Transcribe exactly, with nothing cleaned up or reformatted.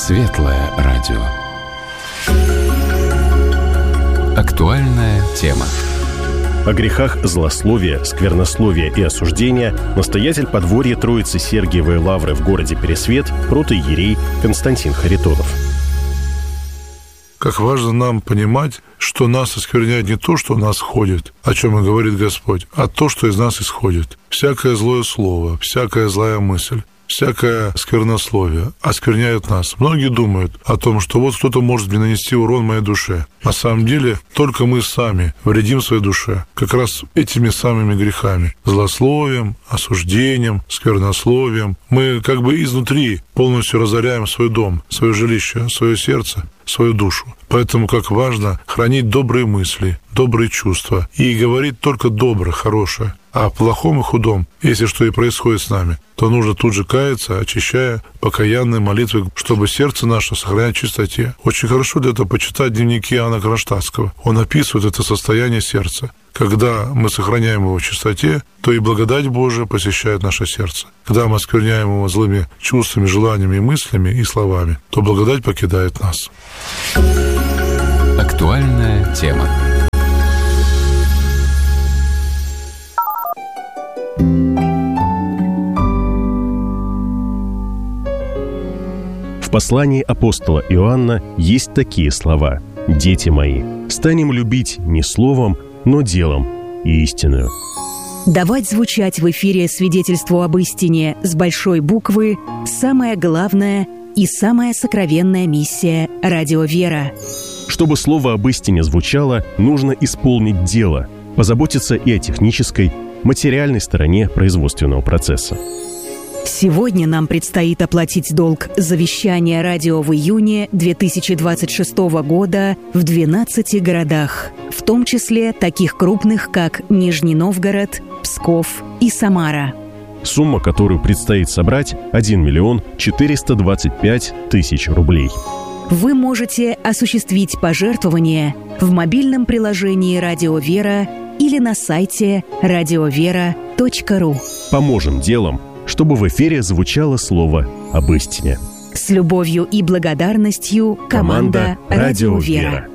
Светлое радио. Актуальная тема. О грехах злословия, сквернословия и осуждения настоятель подворья Троицы Сергиевой Лавры в городе Пересвет, протоиерей Константин Харитонов. Как важно нам понимать, что нас оскверняет не то, что у нас ходит, о чем и говорит Господь, а то, что из нас исходит. Всякое злое слово, всякая злая мысль, всякое сквернословие оскверняет нас. Многие думают о том, что вот кто-то может мне нанести урон моей душе. На самом деле, только мы сами вредим своей душе как раз этими самыми грехами. Злословием, осуждением, сквернословием. Мы как бы изнутри полностью разоряем свой дом, свое жилище, свое сердце, свою душу. Поэтому как важно хранить добрые мысли, добрые чувства и говорить только доброе, хорошее. А плохом и худом, если что и происходит с нами, то нужно тут же каяться, очищая покаянной молитвой, чтобы сердце наше сохранять в чистоте. Очень хорошо для этого почитать дневники Иоанна Кронштадтского. Он описывает это состояние сердца. Когда мы сохраняем его в чистоте, то и благодать Божия посещает наше сердце. Когда мы оскверняем его злыми чувствами, желаниями, мыслями и словами, то благодать покидает нас. Актуальная тема. В послании апостола Иоанна есть такие слова: «Дети мои, станем любить не словом, но делом и истинную». Давать звучать в эфире свидетельству об истине с большой буквы – самая главная и самая сокровенная миссия «Радио Вера». Чтобы слово об истине звучало, нужно исполнить дело, позаботиться и о технической, материальной стороне производственного процесса. Сегодня нам предстоит оплатить долг завещания радио в июне две тысячи двадцать шестого года в двенадцати городах, в том числе таких крупных, как Нижний Новгород, Псков и Самара. Сумма, которую предстоит собрать, один миллион четыреста двадцать пять тысяч рублей. Вы можете осуществить пожертвование в мобильном приложении «Радио Вера» или на сайте радиовера точка ру. Поможем делом, чтобы в эфире звучало слово об истине. С любовью и благодарностью, команда «Радио Вера».